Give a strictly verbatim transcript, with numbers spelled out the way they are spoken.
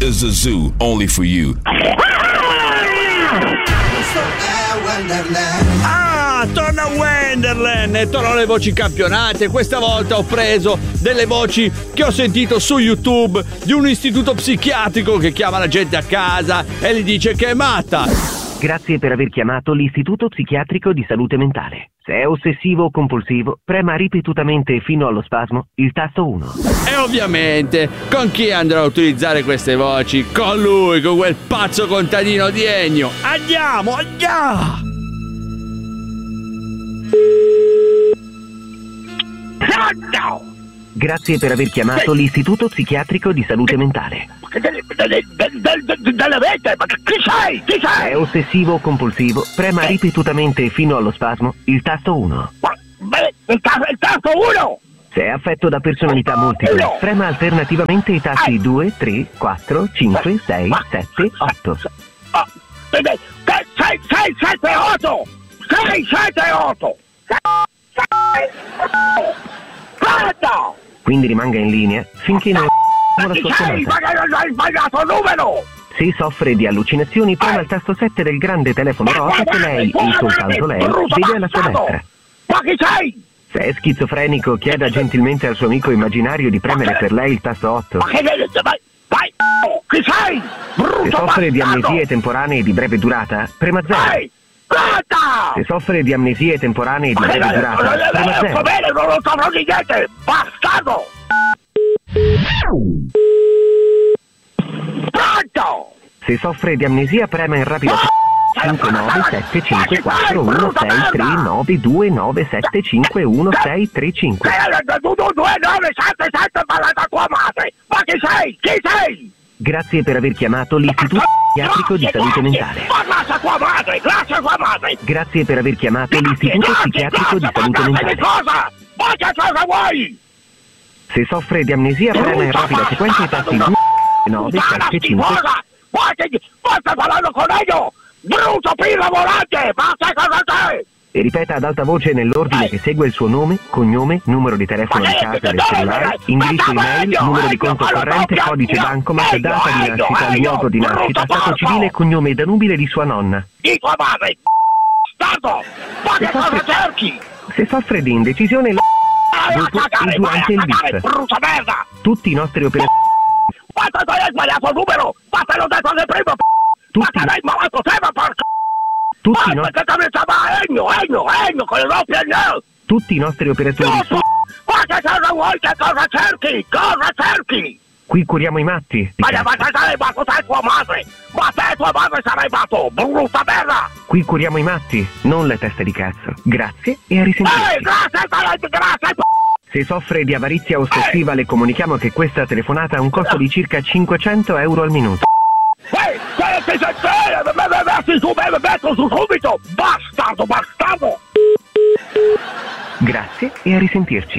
is a zoo only for you. Ah, torna Wonderland e tornano le voci campionate. Questa volta ho preso delle voci che ho sentito su YouTube di un istituto psichiatrico che chiama la gente a casa e gli dice che è matta. Grazie per aver chiamato l'Istituto Psichiatrico di Salute Mentale. Se è ossessivo o compulsivo, prema ripetutamente fino allo spasmo il tasto uno. E ovviamente, con chi andrò a utilizzare queste voci? Con lui, con quel pazzo contadino di Ennio. Andiamo, andiamo! Pronto! Grazie per aver chiamato l'Istituto Psichiatrico di Salute Mentale. Dalla vita, ma chi sei? Chi sei? Se è ossessivo o compulsivo, prema ripetutamente fino allo spasmo il tasto uno. Il tasto uno! Se è affetto da personalità multiple, prema alternativamente i tasti due, tre, quattro, cinque, sei, sette, otto. sei, sei, sette, otto! sei, sette, otto! Pronto! Quindi rimanga in linea finché non Ma chi sei? Ma che hai sbagliato il numero! Se soffre di allucinazioni, prema il tasto sette del grande telefono rosa che lei, e soltanto lei, vede alla sua destra. Ma chi sei? Se è schizofrenico, chieda gentilmente al suo amico immaginario di premere per lei il tasto otto. Ma che vai? Vai! Chi sei? Se soffre di amnesie temporanee di breve durata, prema zero. Se soffre di amnesie temporanee di breve durata, prema zero. Bene, non lo saprò di niente! Bastardo! Pronto! Se soffre di amnesia, prema in rapida cinque nove sette cinque quattro uno sei tre nove due nove sette cinque uno sei tre cinque. due nove sette sette ballata tua madre! Ma chi sei? Chi sei? Grazie per aver chiamato l'Istituto Psichiatrico di Salute Mentale. Grazie tua madre! Grazie tua madre! Grazie per aver chiamato l'Istituto Psichiatrico di Salute Mentale. Cosa? Ma che cosa vuoi? Se soffre di amnesia, prema in rapida sequenza i tasti due nove sette cinque. Ma stai parlando con io? Brutto pirla volante! Ma sai cosa c'è? E ripeta ad alta voce nell'ordine che segue il suo nome, cognome, numero di telefono di casa del cellulare, indirizzo email, numero di conto corrente, codice bancomat, data di nascita, luogo di nascita, stato civile e cognome danubile di sua nonna. Di tua madre! Stato! Ma che cosa cerchi? Se soffre di indecisione, dopo e durante il bip. Brutta merda! Tutti i nostri operatori... Ma tu hai sbagliato il numero! Ma te l'ho detto nel primo! Ma te l'hai malato te, ma porca! Tutti i ma nostri... perché mi chiama Ennio, Ennio, Ennio, con le doppie N! Tutti i nostri operatori sono... Ma che cosa vuoi? Che cosa cerchi? Cosa cerchi? Qui curiamo i matti. Ma ma te sarai matto te tua madre! Ma te tua madre sarai matto! Brutta merda! Qui curiamo i matti, non le teste di cazzo. Grazie e a risentirci. Ehi, grazie, grazie! Se soffre di avarizia ossessiva, le comunichiamo che questa telefonata ha un costo di circa cinquecento euro al minuto. Ehi, ti sei metti su, me metto su subito! Bastardo, bastardo! Grazie e a risentirci.